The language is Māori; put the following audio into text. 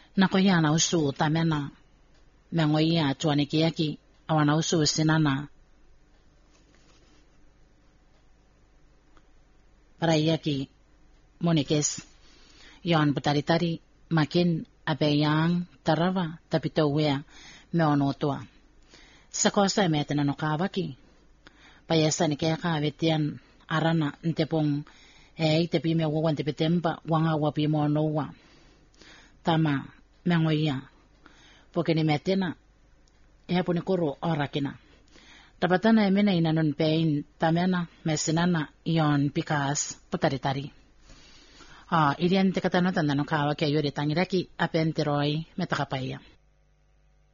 Nakoyana usu tamena. Mengoia tuanikiaki awana usu sinana. Parayaki monikes. Yon butari-tari makin abeyang tarava tapitowea meonotua. Sa kosa metena no kawaki. Payasa ni kaya kawetian arana ntepong tepi me wawan tepi tempa wanga wapi mo noa. Tama mengoia. Porque ni metena puni kuro orakina. Tapatana emena inanon pein tamena mesinana yon pikas putari-tari. Ilian te katanotan no kawaki ayori tangiraki apenteroi metakapaya.